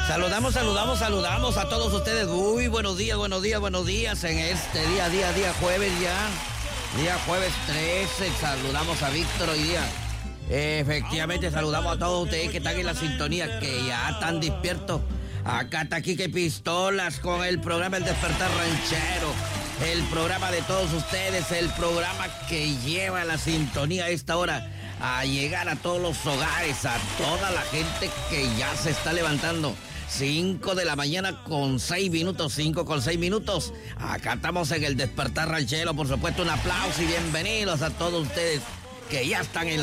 Saludamos a todos ustedes. Muy buenos días en este día jueves ya. Día jueves 13, saludamos a Víctor hoy día. Efectivamente, saludamos a todos ustedes que están en la sintonía, que ya están despiertos. Acá está Quique Pistolas con el programa El Despertar Ranchero. El programa de todos ustedes, el programa que lleva la sintonía a esta hora a llegar a todos los hogares, a toda la gente que ya se está levantando. 5 de la mañana con 6 minutos, 5 con 6 minutos. Acá estamos en el Despertar Ranchero. Por supuesto, un aplauso y bienvenidos a todos ustedes que ya están en